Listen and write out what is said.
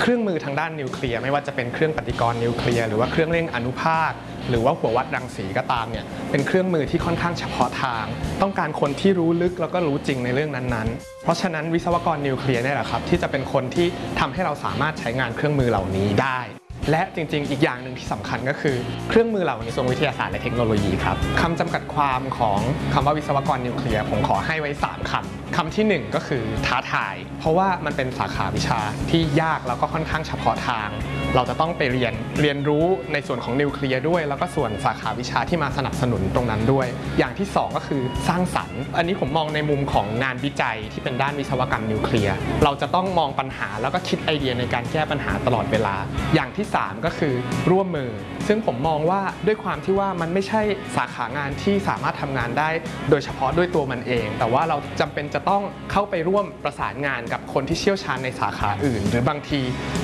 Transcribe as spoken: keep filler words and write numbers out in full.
รื่องมือทางด้านนิวเคลียร์ไม่ว่าจะเป็นเครื่องปฏิกรณ์นิวเคลียร์หรือว่าเครื่องเร่งอนุภาคหรือว่าหัววัดรังสีก็ตามเนี่ยเป็นเครื่องมือที่ค่อนข้างเฉพาะทางต้องการคนที่รู้ลึกแล้วก็รู้จริงในเรื่องนั้นๆเพราะฉะนั้นวิศวกรนิวเคลียร์เนี่ยแหละครับที่จะเป็นคนที่ทำให้เราสามารถใช้งานเครื่องมือเหล่านี้ได้และจริงๆอีกอย่างหนึ่งที่สำคัญก็คือเครื่องมือเหล่านี้ทรงวิทยาศาสตร์และเทคโนโลยีครับคำจำกัดความของคำว่าวิศวกรนิวเคลียร์ผมขอให้ไว้สามคำคำที่หนึ่งก็คือท้าทายเพราะว่ามันเป็นสาขาวิชาที่ยากแล้วก็ค่อนข้างเฉพาะทางเราจะต้องไปเรียนเรียนรู้ในส่วนของนิวเคลียร์ด้วยแล้วก็ส่วนสาขาวิชาที่มาสนับสนุนตรงนั้นด้วยอย่างที่สองก็คือสร้างสรรค์อันนี้ผมมองในมุมของงานวิจัยที่เป็นด้านวิศวกรรมนิวเคลียร์เราจะต้องมองปัญหาแล้วก็คิดไอเดียในการแก้ปัญหาตลอดเวลาอย่างที่สามก็คือร่วมมือซึ่งผมมองว่าด้วยความที่ว่ามันไม่ใช่สาขางานที่สามารถทำงานได้โดยเฉพาะด้วยตัวมันเองแต่ว่าเราจำเป็นจะต้องเข้าไปร่วมประสานงานกับคนที่เชี่ยวชาญในสาขาอื่นหรือบางที